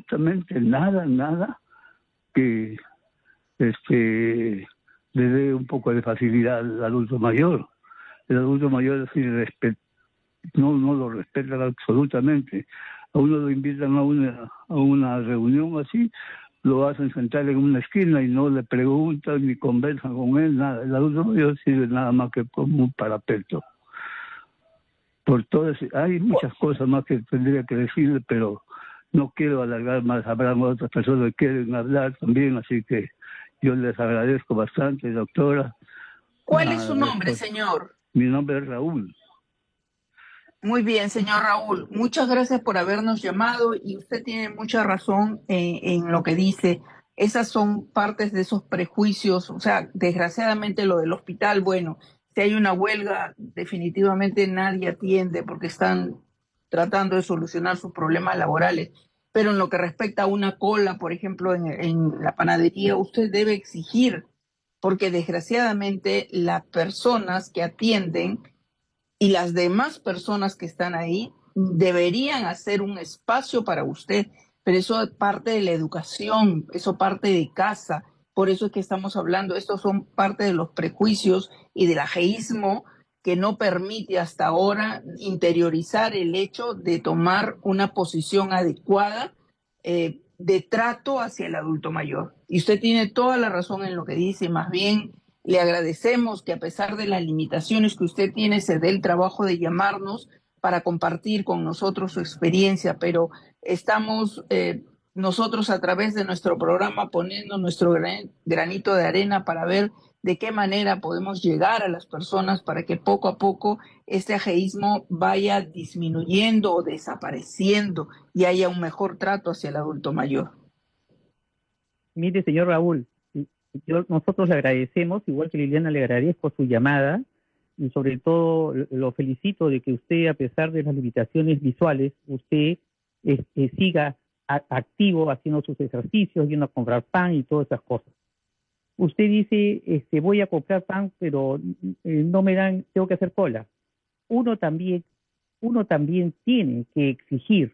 absolutamente nada que le dé un poco de facilidad al adulto mayor. El adulto mayor sí no lo respetan absolutamente. A uno lo invitan a una reunión así, lo hacen sentar en una esquina y no le preguntan ni conversan con él, nada. El adulto mayor sirve nada más que como un parapeto. Por todo hay muchas cosas más que tendría que decirle, pero no quiero alargar más. Habrán otras personas que quieren hablar también, así que yo les agradezco bastante, doctora. ¿Cuál es su nombre, señor? Mi nombre es Raúl. Muy bien, señor Raúl. Muchas gracias por habernos llamado y usted tiene mucha razón en lo que dice. Esas son partes de esos prejuicios. O sea, desgraciadamente lo del hospital, bueno, si hay una huelga, definitivamente nadie atiende porque están tratando de solucionar sus problemas laborales. Pero en lo que respecta a una cola, por ejemplo, en la panadería, usted debe exigir, porque desgraciadamente las personas que atienden y las demás personas que están ahí deberían hacer un espacio para usted, pero eso es parte de la educación, eso parte de casa, por eso es que estamos hablando, estos son parte de los prejuicios y del ajeísmo que no permite hasta ahora interiorizar el hecho de tomar una posición adecuada de trato hacia el adulto mayor. Y usted tiene toda la razón en lo que dice, más bien le agradecemos que a pesar de las limitaciones que usted tiene, se dé el trabajo de llamarnos para compartir con nosotros su experiencia, pero estamos nosotros a través de nuestro programa poniendo nuestro granito de arena para ver de qué manera podemos llegar a las personas para que poco a poco este ajeísmo vaya disminuyendo o desapareciendo y haya un mejor trato hacia el adulto mayor. Mire, señor Raúl, nosotros le agradecemos, igual que Liliana le agradezco su llamada y sobre todo lo felicito de que usted, a pesar de las limitaciones visuales, usted siga activo haciendo sus ejercicios, yendo a comprar pan y todas esas cosas. Usted dice, voy a comprar pan, pero no me dan, tengo que hacer cola. Uno también tiene que exigir,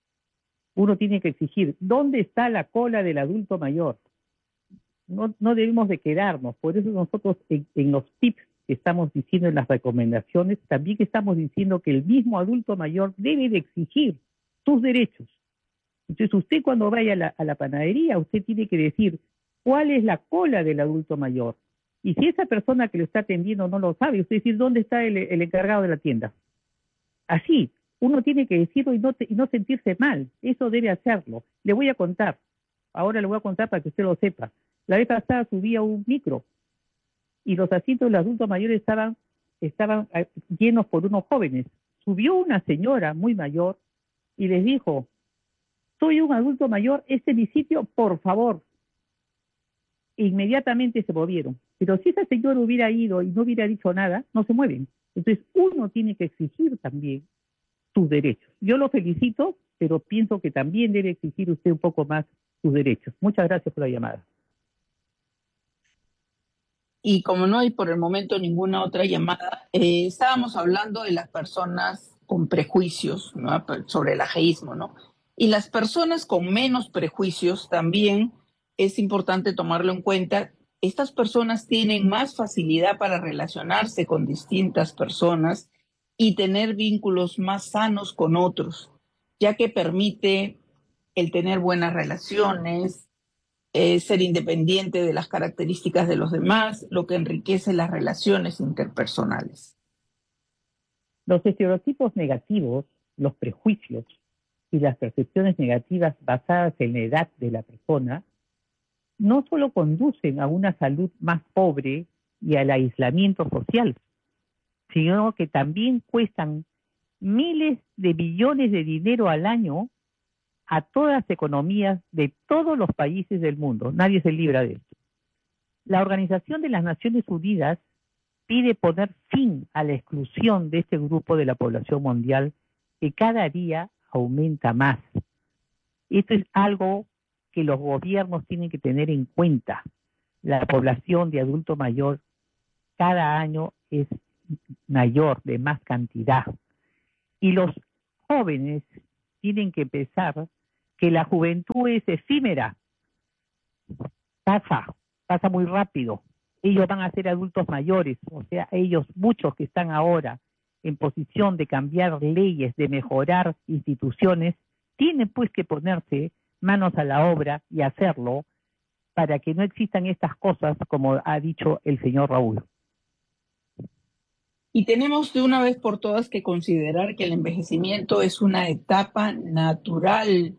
¿dónde está la cola del adulto mayor? No debemos de quedarnos, por eso nosotros en los tips que estamos diciendo, en las recomendaciones, también estamos diciendo que el mismo adulto mayor debe de exigir sus derechos. Entonces usted cuando vaya a la panadería, usted tiene que decir cuál es la cola del adulto mayor. Y si esa persona que lo está atendiendo no lo sabe, usted dice dónde está el encargado de la tienda. Así, uno tiene que decirlo y no sentirse mal, eso debe hacerlo. Le voy a contar, ahora le voy a contar para que usted lo sepa. La vez pasada subí a un micro y los asientos de los adultos mayores estaban llenos por unos jóvenes. Subió una señora muy mayor y les dijo, soy un adulto mayor, este es mi sitio, por favor. Inmediatamente se movieron. Pero si esa señora hubiera ido y no hubiera dicho nada, no se mueven. Entonces uno tiene que exigir también sus derechos. Yo lo felicito, pero pienso que también debe exigir usted un poco más sus derechos. Muchas gracias por la llamada. Y como no hay por el momento ninguna otra llamada, estábamos hablando de las personas con prejuicios, ¿no? Sobre el ajeísmo, ¿no? Y las personas con menos prejuicios también es importante tomarlo en cuenta. Estas personas tienen más facilidad para relacionarse con distintas personas y tener vínculos más sanos con otros, ya que permite el tener buenas relaciones, ser independiente de las características de los demás, lo que enriquece las relaciones interpersonales. Los estereotipos negativos, los prejuicios y las percepciones negativas basadas en la edad de la persona no solo conducen a una salud más pobre y al aislamiento social, sino que también cuestan miles de billones de dinero al año a todas las economías de todos los países del mundo. Nadie se libra de esto. La Organización de las Naciones Unidas pide poner fin a la exclusión de este grupo de la población mundial que cada día aumenta más. Esto es algo que los gobiernos tienen que tener en cuenta. La población de adulto mayor cada año es mayor, de más cantidad. Y los jóvenes tienen que pensar que la juventud es efímera, pasa muy rápido. Ellos van a ser adultos mayores, o sea, ellos, muchos que están ahora en posición de cambiar leyes, de mejorar instituciones, tienen pues que ponerse manos a la obra y hacerlo para que no existan estas cosas, como ha dicho el señor Raúl. Y tenemos de una vez por todas que considerar que el envejecimiento es una etapa natural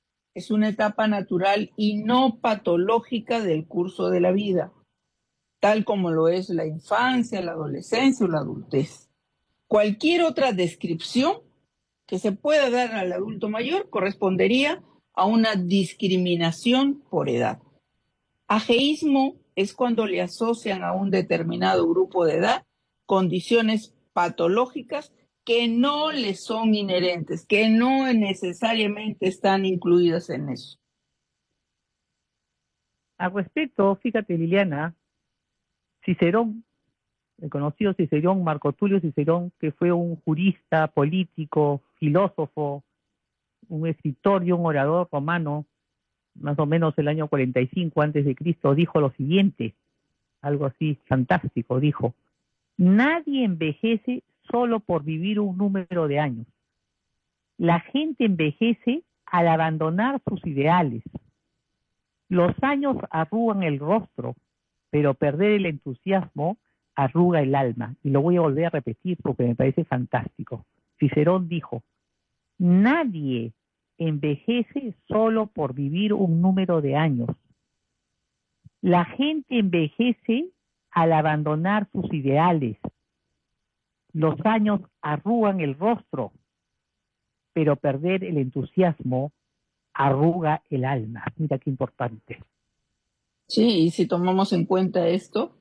y no patológica del curso de la vida, tal como lo es la infancia, la adolescencia o la adultez. Cualquier otra descripción que se pueda dar al adulto mayor correspondería a una discriminación por edad. Ageísmo es cuando le asocian a un determinado grupo de edad condiciones patológicas que no le son inherentes, que no necesariamente están incluidas en eso. Al respecto, fíjate, Liliana, Cicerón, el conocido Cicerón, Marco Tulio Cicerón, que fue un jurista, político, filósofo, un escritor y un orador romano, más o menos el año 45 antes de Cristo, dijo lo siguiente, algo así fantástico, dijo: nadie envejece solo por vivir un número de años. La gente envejece al abandonar sus ideales. Los años arrugan el rostro, pero perder el entusiasmo arruga el alma. Y lo voy a volver a repetir porque me parece fantástico. Cicerón dijo: nadie envejece solo por vivir un número de años. La gente envejece al abandonar sus ideales. Los años arrugan el rostro, pero perder el entusiasmo arruga el alma. Mira qué importante. Sí, y si tomamos en cuenta esto,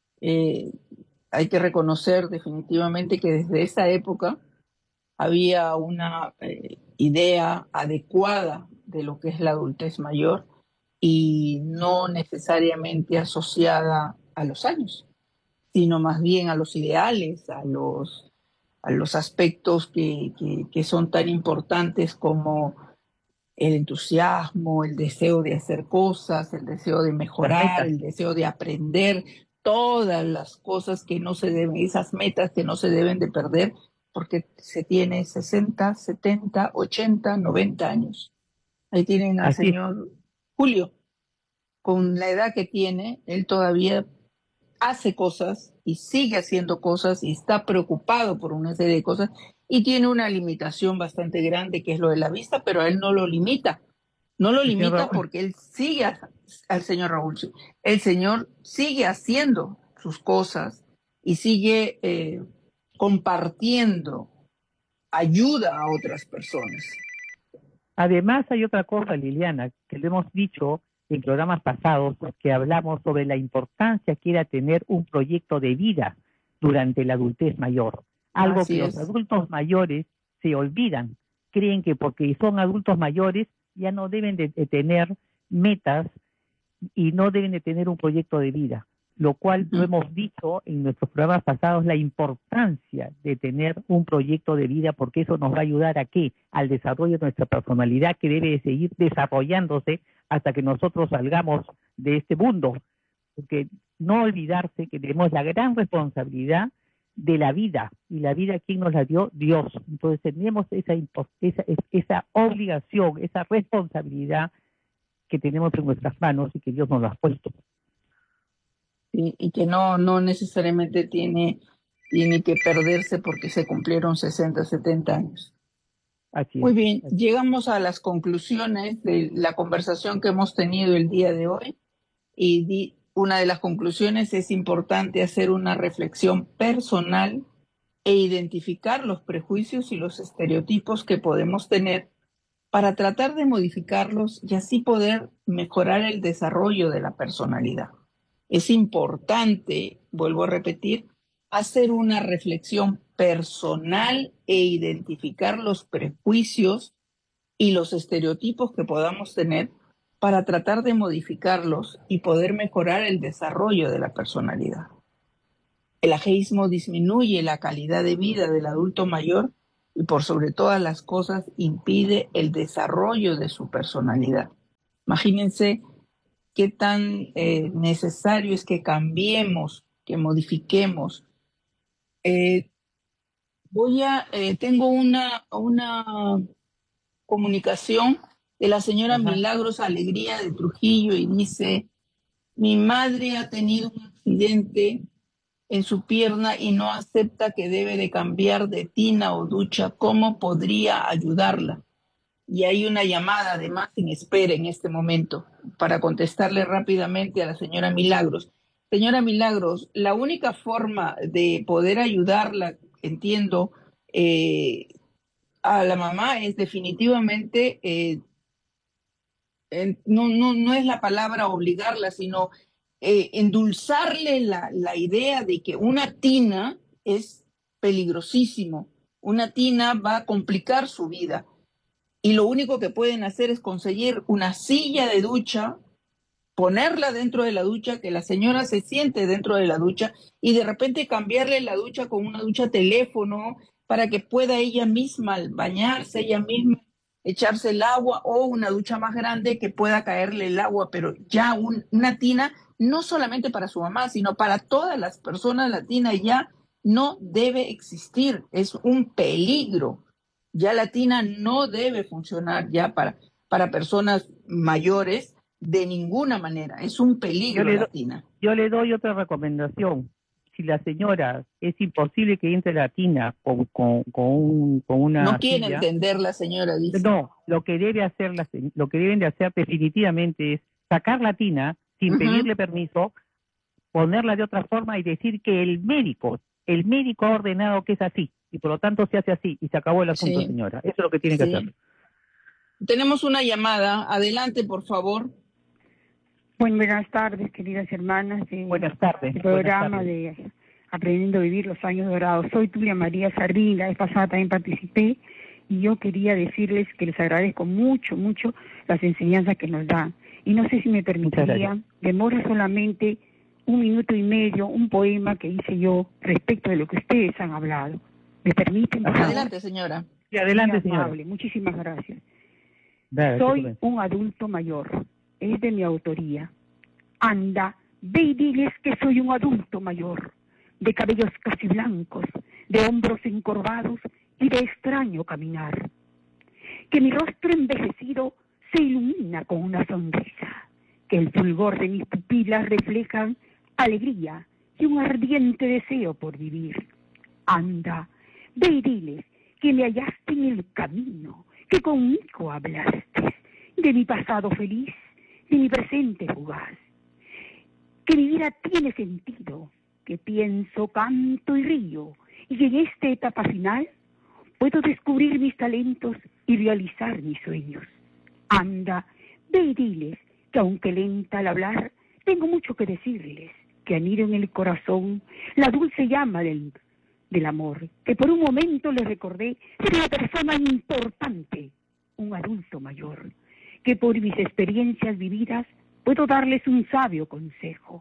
hay que reconocer definitivamente que desde esa época había una idea adecuada de lo que es la adultez mayor y no necesariamente asociada a los años, sino más bien a los ideales, a los aspectos que son tan importantes como el entusiasmo, el deseo de hacer cosas, el deseo de mejorar, el deseo de aprender, todas las cosas que no se deben, esas metas que no se deben de perder, porque se tiene 60, 70, 80, 90 años. Ahí tienen al señor Julio, con la edad que tiene, él todavía hace cosas y sigue haciendo cosas y está preocupado por una serie de cosas y tiene una limitación bastante grande que es lo de la vista, pero a él no lo limita. No lo limita porque él sigue al señor Raúl. El señor sigue haciendo sus cosas y sigue compartiendo ayuda a otras personas. Además hay otra cosa, Liliana, que le hemos dicho en programas pasados, que hablamos sobre la importancia que era tener un proyecto de vida durante la adultez mayor. Algo que los adultos mayores se olvidan. Creen que porque son adultos mayores ya no deben de tener metas y no deben de tener un proyecto de vida. Lo cual lo hemos dicho en nuestros programas pasados, la importancia de tener un proyecto de vida, porque eso nos va a ayudar a ¿qué? Al desarrollo de nuestra personalidad, que debe de seguir desarrollándose hasta que nosotros salgamos de este mundo. Porque no olvidarse que tenemos la gran responsabilidad de la vida, y la vida, ¿quién nos la dio? Dios. Entonces tenemos esa obligación, esa responsabilidad que tenemos en nuestras manos y que Dios nos lo ha puesto. Y que no necesariamente tiene que perderse porque se cumplieron 60, 70 años. Muy bien, llegamos a las conclusiones de la conversación que hemos tenido el día de hoy y una de las conclusiones es importante hacer una reflexión personal e identificar los prejuicios y los estereotipos que podemos tener para tratar de modificarlos y así poder mejorar el desarrollo de la personalidad. Es importante, vuelvo a repetir, hacer una reflexión personal e identificar los prejuicios y los estereotipos que podamos tener para tratar de modificarlos y poder mejorar el desarrollo de la personalidad. El ageísmo disminuye la calidad de vida del adulto mayor y por sobre todas las cosas impide el desarrollo de su personalidad. Imagínense qué tan necesario es que cambiemos, que modifiquemos. Tengo una comunicación de la señora Milagros Alegría de Trujillo y dice: mi madre ha tenido un accidente en su pierna y no acepta que debe de cambiar de tina o ducha. ¿Cómo podría ayudarla? Y hay una llamada además en espera en este momento para contestarle rápidamente a la señora Milagros. Señora Milagros, la única forma de poder ayudarla, entiendo, a la mamá es definitivamente, no es la palabra obligarla, sino endulzarle la idea de que una tina es peligrosísimo, una tina va a complicar su vida. Y lo único que pueden hacer es conseguir una silla de ducha, ponerla dentro de la ducha, que la señora se siente dentro de la ducha y de repente cambiarle la ducha con una ducha teléfono para que pueda ella misma bañarse, ella misma echarse el agua, o una ducha más grande que pueda caerle el agua, pero ya una tina no solamente para su mamá, sino para todas las personas. La tina ya no debe existir, es un peligro. Ya la tina no debe funcionar ya para personas mayores de ninguna manera. Es un peligro la tina. Yo le doy otra recomendación. Si la señora es imposible que entre la tina con una no quiere silla, entender la señora, dice. No, lo que deben de hacer definitivamente es sacar la tina sin pedirle permiso, ponerla de otra forma y decir que el médico ha ordenado que es así, y por lo tanto se hace así, y se acabó el asunto, Sí. señora. Eso es lo que tiene que hacer. Tenemos una llamada. Adelante, por favor. Bueno, buenas tardes, queridas hermanas. Buenas tardes. El programa de Aprendiendo a Vivir los Años Dorados. Soy Tulia María Sardín, la vez pasada también participé, y yo quería decirles que les agradezco mucho, mucho las enseñanzas que nos dan. Y no sé si me permitirían, demora solamente 1 minuto y medio, un poema que hice yo respecto de lo que ustedes han hablado. ¿Me permiten? Adelante, señora. Sí, adelante, señora. Muchísimas gracias. Dale, soy un adulto mayor. Es de mi autoría. Anda, ve y diles que soy un adulto mayor, de cabellos casi blancos, de hombros encorvados y de extraño caminar. Que mi rostro envejecido se ilumina con una sonrisa, que el fulgor de mis pupilas reflejan alegría y un ardiente deseo por vivir. Anda, ve y diles que me hallaste en el camino, que conmigo hablaste, de mi pasado feliz, de mi presente fugaz. Que mi vida tiene sentido, que pienso, canto y río, y que en esta etapa final puedo descubrir mis talentos y realizar mis sueños. Anda, ve y diles que aunque lenta al hablar, tengo mucho que decirles, que anido en el corazón la dulce llama del amor, que por un momento les recordé ser una persona importante, un adulto mayor, que por mis experiencias vividas puedo darles un sabio consejo.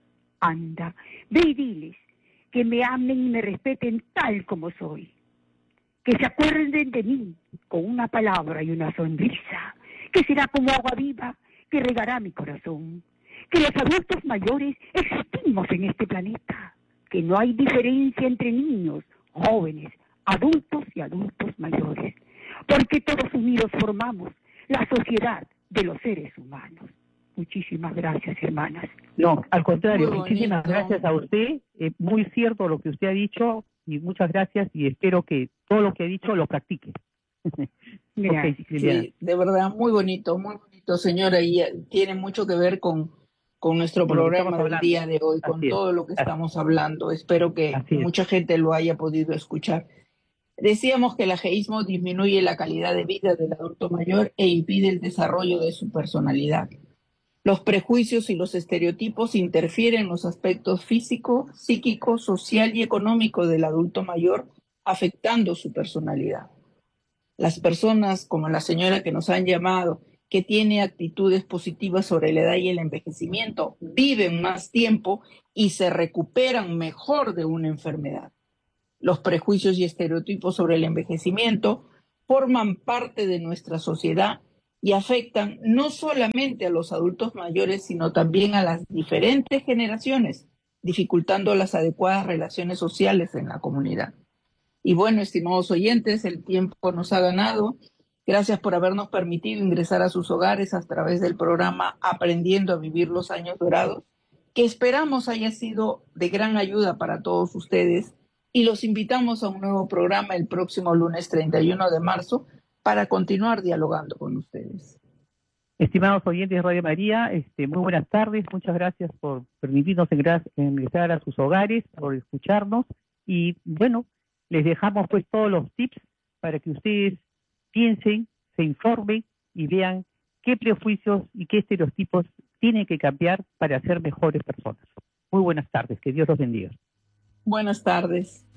Anda, ve y diles que me amen y me respeten tal como soy, que se acuerden de mí con una palabra y una sonrisa, que será como agua viva que regará mi corazón, que los adultos mayores existimos en este planeta, que no hay diferencia entre niños, jóvenes, adultos y adultos mayores, porque todos unidos formamos la sociedad de los seres humanos. Muchísimas gracias, hermanas. No, al contrario, muchísimas gracias a usted. Muy cierto lo que usted ha dicho, y muchas gracias, y espero que todo lo que ha dicho lo practique. Okay, sí, de verdad, muy bonito, señora, y tiene mucho que ver con nuestro programa del día de hoy, con todo lo que estamos hablando. Espero que mucha gente lo haya podido escuchar. Decíamos que el ageísmo disminuye la calidad de vida del adulto mayor e impide el desarrollo de su personalidad. Los prejuicios y los estereotipos interfieren en los aspectos físico, psíquico, social y económico del adulto mayor, afectando su personalidad. Las personas, como la señora que nos han llamado, que tiene actitudes positivas sobre la edad y el envejecimiento, viven más tiempo y se recuperan mejor de una enfermedad. Los prejuicios y estereotipos sobre el envejecimiento forman parte de nuestra sociedad y afectan no solamente a los adultos mayores, sino también a las diferentes generaciones, dificultando las adecuadas relaciones sociales en la comunidad. Y bueno, estimados oyentes, el tiempo nos ha ganado. Gracias por habernos permitido ingresar a sus hogares a través del programa Aprendiendo a Vivir los Años Dorados, que esperamos haya sido de gran ayuda para todos ustedes, y los invitamos a un nuevo programa el próximo lunes 31 de marzo para continuar dialogando con ustedes. Estimados oyentes de Radio María, muy buenas tardes, muchas gracias por permitirnos ingresar a sus hogares, por escucharnos, y bueno, les dejamos pues todos los tips para que ustedes piensen, se informen y vean qué prejuicios y qué estereotipos tienen que cambiar para ser mejores personas. Muy buenas tardes, que Dios los bendiga. Buenas tardes.